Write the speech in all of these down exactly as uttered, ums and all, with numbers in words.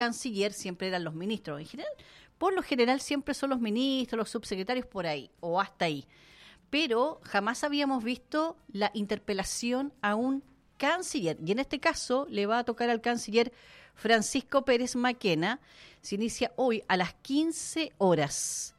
canciller siempre eran los ministros. En general, por lo general siempre son los ministros, los subsecretarios por ahí, o hasta ahí. Pero jamás habíamos visto la interpelación a un canciller. Y en este caso le va a tocar al canciller Francisco Pérez Maquena. Se inicia hoy a las quince horas.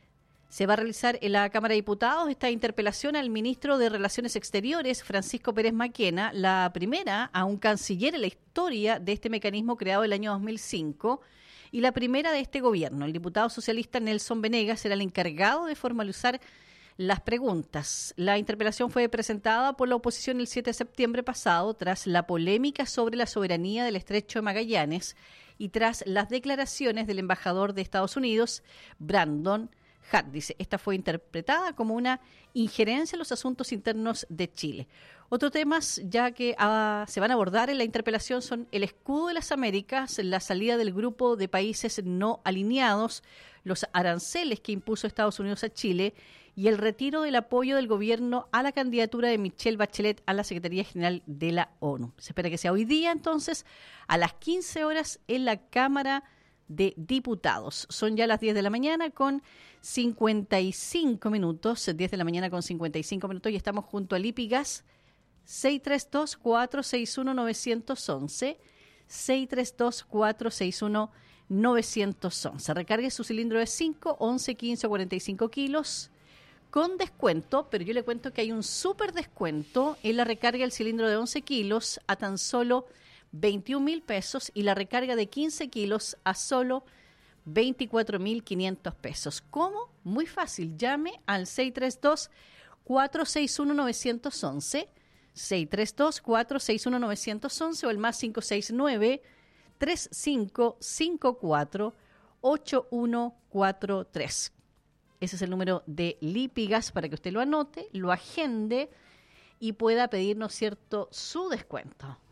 Se va a realizar en la Cámara de Diputados esta interpelación al ministro de Relaciones Exteriores, Francisco Pérez Maquena, la primera a un canciller en la historia de este mecanismo creado el año dos mil cinco y la primera de este gobierno. El diputado socialista Nelson Venegas será el encargado de formalizar las preguntas. La interpelación fue presentada por la oposición el siete de septiembre pasado tras la polémica sobre la soberanía del Estrecho de Magallanes y tras las declaraciones del embajador de Estados Unidos, Brandon Hart. Dice, esta fue interpretada como una injerencia en los asuntos internos de Chile. Otros temas ya que ah, se van a abordar en la interpelación son el escudo de las Américas, la salida del grupo de países no alineados, los aranceles que impuso Estados Unidos a Chile y el retiro del apoyo del gobierno a la candidatura de Michelle Bachelet a la Secretaría General de la ONU. Se espera que sea hoy día, entonces, a las quince horas en la Cámara de Diputados. Son ya las diez de la mañana con cincuenta y cinco minutos, diez de la mañana con cincuenta y cinco minutos y estamos junto al Lipigas seis tres dos, cuatro seis uno, nueve uno uno, seis tres dos, cuatro seis uno, nueve uno uno. Recargue su cilindro de cinco, once, quince o cuarenta y cinco kilos con descuento, pero yo le cuento que hay un súper descuento en la recarga del cilindro de once kilos a tan solo veintiún mil pesos y la recarga de quince kilos a solo veinticuatro mil quinientos pesos. ¿Cómo? Muy fácil. Llame al seis tres dos, cuatro seis uno, nueve uno uno, seis tres dos, cuatro seis uno, nueve uno uno o el más cinco seis nueve, tres cinco cinco cuatro, ocho uno cuatro tres. Ese es el número de Lipigas para que usted lo anote, lo agende y pueda pedirnos, cierto, su descuento.